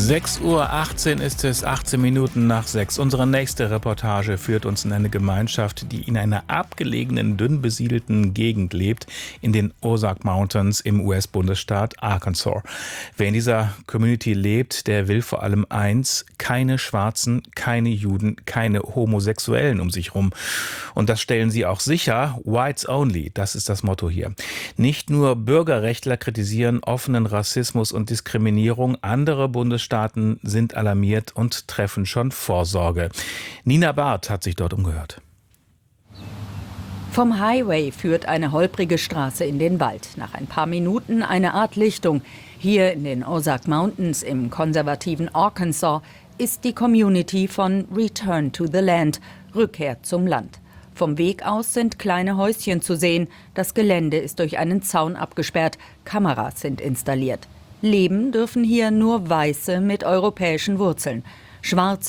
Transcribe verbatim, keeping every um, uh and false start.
sechs Uhr achtzehn ist es, achtzehn Minuten nach sechs. Unsere nächste Reportage führt uns in eine Gemeinschaft, die in einer abgelegenen, dünn besiedelten Gegend lebt, in den Ozark Mountains im U S-Bundesstaat Arkansas. Wer in dieser Community lebt, der will vor allem eins: keine Schwarzen, keine Juden, keine Homosexuellen um sich rum. Und das stellen sie auch sicher. Whites only, das ist das Motto hier. Nicht nur Bürgerrechtler kritisieren offenen Rassismus und Diskriminierung, andere Bundesstaaten sind alarmiert und treffen schon Vorsorge. Nina Barth hat sich dort umgehört. Vom Highway führt eine holprige Straße in den Wald. Nach ein paar Minuten eine Art Lichtung. Hier in den Ozark Mountains im konservativen Arkansas ist die Community von Return to the Land, Rückkehr zum Land. Vom Weg aus sind kleine Häuschen zu sehen. Das Gelände ist durch einen Zaun abgesperrt. Kameras sind installiert. Leben dürfen hier nur Weiße mit europäischen Wurzeln. Schwarz